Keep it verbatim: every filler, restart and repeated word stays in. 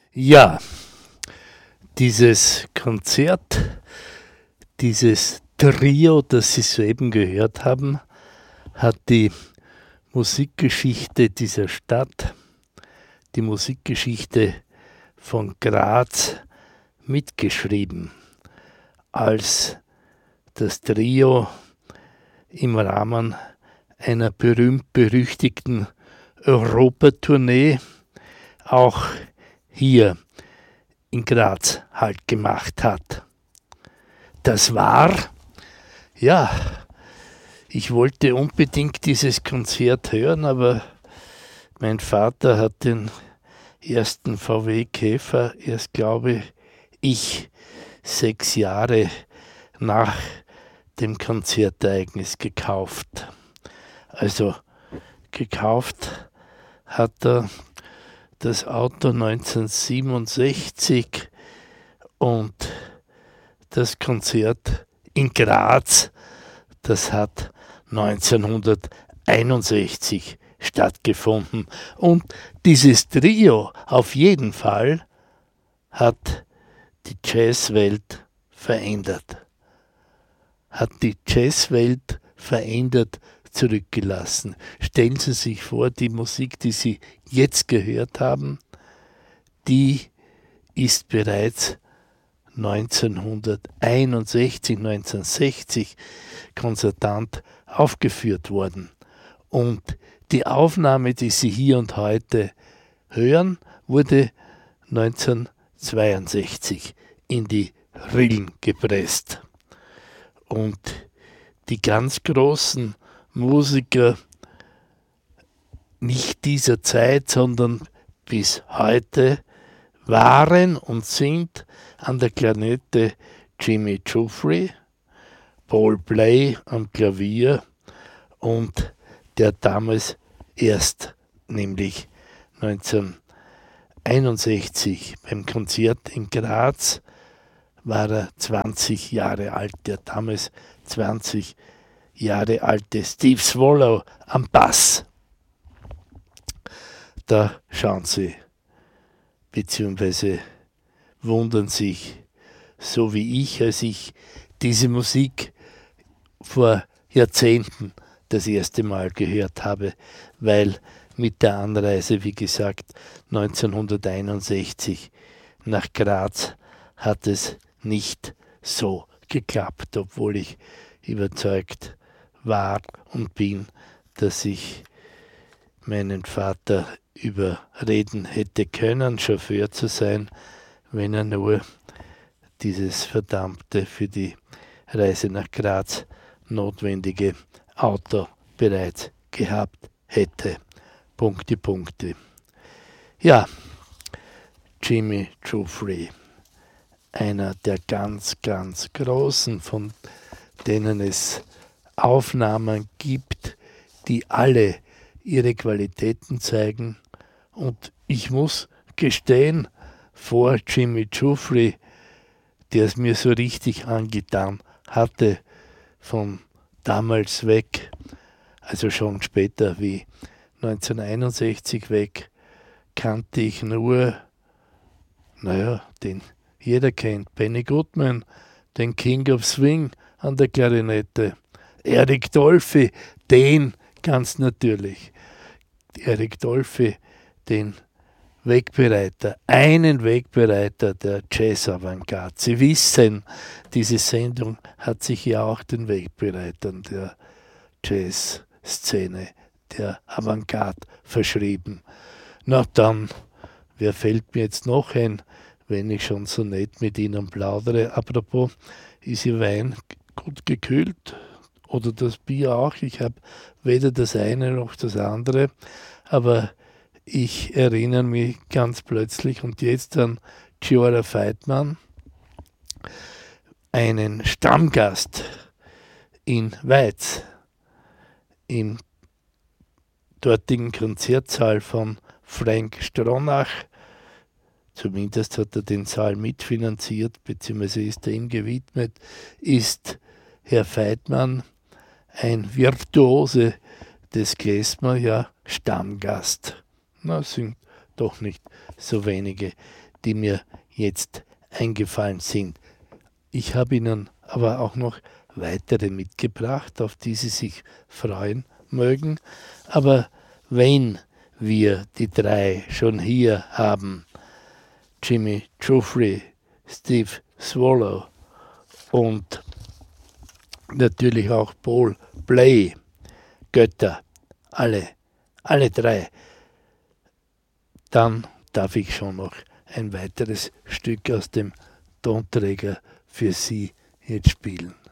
Ja, dieses Konzert, dieses Trio, das Sie soeben gehört haben, hat die Musikgeschichte dieser Stadt, die Musikgeschichte von Graz mitgeschrieben, als das Trio im Rahmen einer berühmt-berüchtigten Europatournee auch hier in Graz Halt gemacht hat. Das war, ja, ich wollte unbedingt dieses Konzert hören, aber mein Vater hat den ersten V W Käfer erst, glaube ich, sechs Jahre nach dem Konzertereignis gekauft. Also gekauft hat er das Auto neunzehnhundertsiebenundsechzig und das Konzert in Graz, das hat neunzehnhunderteinundsechzig stattgefunden. Und dieses Trio auf jeden Fall hat die Jazzwelt verändert. Hat die Jazzwelt verändert zurückgelassen. Stellen Sie sich vor, die Musik, die Sie jetzt gehört haben, die ist bereits neunzehnhunderteinundsechzig, neunzehnhundertsechzig konzertant aufgeführt worden. Und die Aufnahme, die Sie hier und heute hören, wurde neunzehnhundertzweiundsechzig in die Rillen gepresst. Und die ganz großen Musiker, nicht dieser Zeit, sondern bis heute, waren und sind an der Klarinette Jimmy Giuffre, Paul Bley am Klavier und der damals erst, nämlich neunzehnhunderteinundsechzig beim Konzert in Graz, war er zwanzig Jahre alt, der damals zwanzig Jahre alte Steve Swallow am Bass. Da schauen Sie, beziehungsweise wundern sich, so wie ich, als ich diese Musik vor Jahrzehnten das erste Mal gehört habe, weil mit der Anreise, wie gesagt, neunzehnhunderteinundsechzig nach Graz hat es nicht so geklappt, obwohl ich überzeugt war und bin, dass ich meinen Vater überreden hätte können, Chauffeur zu sein, wenn er nur dieses verdammte, für die Reise nach Graz notwendige Auto bereits gehabt hätte. Punkte, Punkte. Ja, Jimmy Giuffre, einer der ganz, ganz Großen, von denen es Aufnahmen gibt, die alle ihre Qualitäten zeigen. Und ich muss gestehen, vor Jimmy Giuffre, der es mir so richtig angetan hatte, von damals weg, also schon später wie neunzehnhunderteinundsechzig weg, kannte ich nur, naja, den jeder kennt, Benny Goodman, den King of Swing an der Klarinette, Eric Dolphy, den ganz natürlich, Eric Dolphy, den Wegbereiter, einen Wegbereiter der Jazz-Avantgarde. Sie wissen, diese Sendung hat sich ja auch den Wegbereitern der Jazz-Szene, der Avantgarde verschrieben. Na dann, wer fällt mir jetzt noch ein, wenn ich schon so nett mit Ihnen plaudere? Apropos, ist Ihr Wein gut gekühlt? Oder das Bier auch? Ich habe weder das eine noch das andere, aber ich erinnere mich ganz plötzlich und jetzt an Giora Feitmann, einen Stammgast in Weiz, im dortigen Konzertsaal von Frank Stronach. Zumindest hat er den Saal mitfinanziert, beziehungsweise ist er ihm gewidmet, ist Herr Feitmann, ein Virtuose des Klezmer, ja Stammgast. Na, sind doch nicht so wenige, die mir jetzt eingefallen sind. Ich habe Ihnen aber auch noch weitere mitgebracht, auf die Sie sich freuen mögen. Aber wenn wir die drei schon hier haben, Jimmy Geoffrey, Steve Swallow und natürlich auch Paul Bley, Götter, alle, alle drei, dann darf ich schon noch ein weiteres Stück aus dem Tonträger für Sie jetzt spielen.